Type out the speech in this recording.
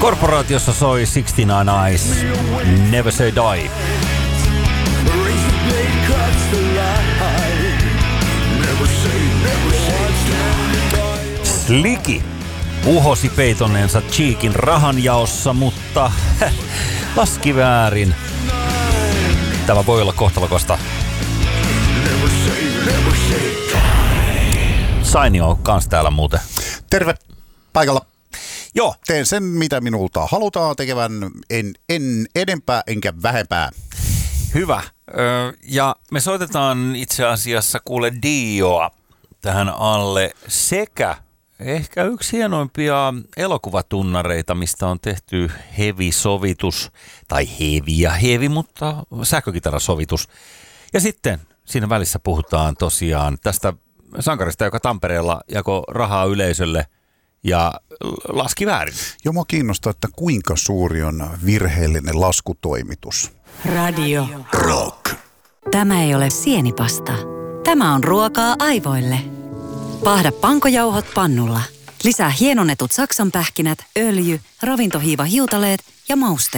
Korporaatiossa soi 69 Eyes, Never Say Die. Slicky uhosi peitoneensa Cheekin rahanjaossa, mutta laski väärin. Tämä voi olla kohtalokasta. Saini on kans täällä muuten. Terve, paikalla. Joo. Teen sen, mitä minulta halutaan tekevän, en enempää enkä vähempää. Hyvä. Ja me soitetaan itse asiassa kuule Dioa tähän alle sekä ehkä yksi hienoimpia elokuvatunnareita, mistä on tehty heavy-sovitus, tai heavy, mutta sähkökitarasovitus. Ja sitten siinä välissä puhutaan tosiaan tästä sankarista, joka Tampereella jakoi rahaa yleisölle ja laski väärin. Jo mua kiinnostaa, että kuinka suuri on virheellinen laskutoimitus. Radio Rock. Tämä ei ole sienipasta. Tämä on ruokaa aivoille. Paahda pankojauhot pannulla. Lisää hienonnetut saksanpähkinät, öljy, ravintohiiva hiutaleet ja mausteet.